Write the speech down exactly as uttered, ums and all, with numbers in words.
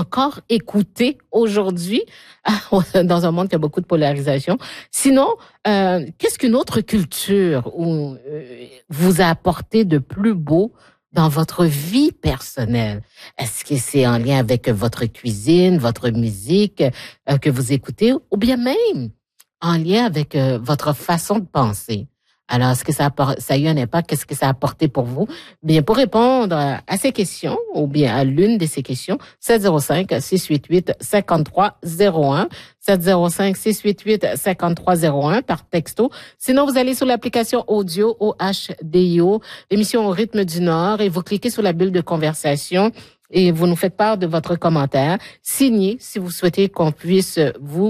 encore écouté aujourd'hui dans un monde qui a beaucoup de polarisation? Sinon, euh, qu'est-ce qu'une autre culture où, euh, vous a apporté de plus beau dans votre vie personnelle? Est-ce que c'est en lien avec votre cuisine, votre musique euh, que vous écoutez, ou bien même en lien avec euh, votre façon de penser? Alors, est-ce que ça a, ça a eu un impact? Qu'est-ce que ça a apporté pour vous? Bien, pour répondre à ces questions, ou bien à l'une de ces questions, sept zéro cinq, six huit huit, cinq trois zéro un, sept zéro cinq, six huit huit, cinq trois zéro un par texto. Sinon, vous allez sur l'application audio O H D I O, l'émission Au rythme du Nord, et vous cliquez sur la bulle de conversation et vous nous faites part de votre commentaire. Signez si vous souhaitez qu'on puisse vous